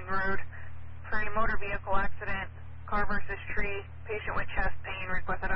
Main Road for a motor vehicle accident, car versus tree, patient with chest pain, requested